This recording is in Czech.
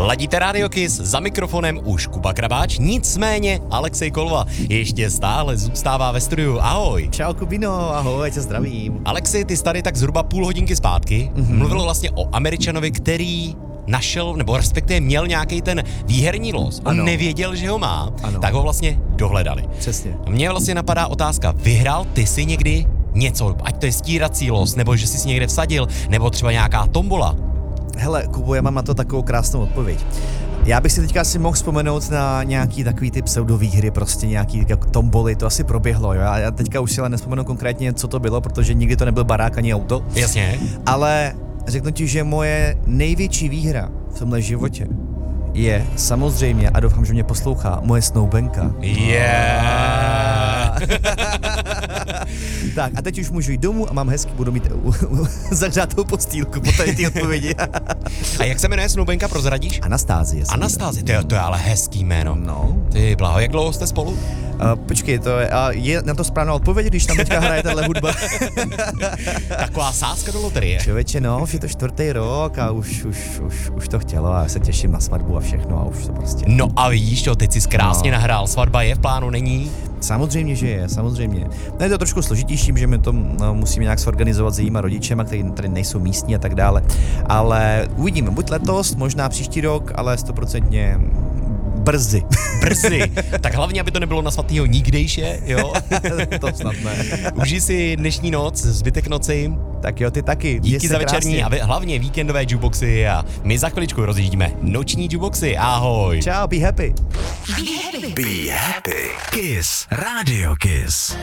Ladíte Radio Kiss, za mikrofonem už Kuba Krabáč, nicméně Alexej Kolva ještě stále zůstává ve studiu. Ahoj. Čau Kubino, ahoj, tě zdravím. Alexej, ty jsi tady tak zhruba půl hodinky zpátky mluvil vlastně o Američanovi, který našel, nebo respektive měl nějaký ten výherní los. On nevěděl, že ho má, tak ho vlastně dohledali. Přesně. Mně vlastně napadá otázka, vyhrál ty si někdy něco, ať to je stírací los, nebo že jsi někde vsadil, nebo třeba nějaká tombola? Hele, Kubo, já mám na to takovou krásnou odpověď. Já bych si teďka asi mohl vzpomenout na nějaký takový ty pseudovýhry, prostě nějaký jako tomboly, to asi proběhlo, jo. Já teďka už si ale nespomenu konkrétně, co to bylo, protože nikdy to nebyl barák ani auto. Jasně. Ale řeknu ti, že moje největší výhra v tomhle životě je samozřejmě, a doufám, že mě poslouchá, moje snoubenka. Tak a teď už můžu jít domů a mám hezky, budu mít zahřátou postýlku po tady ty odpovědi. A jak se jmenuje snoubenka, prozradíš? Anastázie. Anastázie, to je ale hezký jméno. No. Ty blaho, jak dlouho jste spolu? Počkej, je na to správná odpověď, když tam teďka hraje tahle hudba? Taková sázka do loterie. Člověče, no, už je to 4. rok a už to chtělo a já se těším na svatbu a všechno a už to prostě. No a vidíš to, teď jsi krásně nahrál, svatba je v plánu, není? Samozřejmě, že je, samozřejmě. No je to trošku složitější, že my to musíme nějak zorganizovat s jejíma rodičema, kteří tady nejsou místní a tak dále. Ale uvidíme, buď letos, možná příští rok, ale 100% brzy. Brzy. Tak hlavně, aby to nebylo na svatýho nikdejše, jo? To snad ne. Užij si dnešní noc, zbytek noci. Tak jo, ty taky. Díky za večerní a hlavně víkendové jukeboxy a my za chviličku rozjíždíme noční jukeboxy. Ahoj. Ciao, be happy. Be happy. Kiss. Radio Kiss.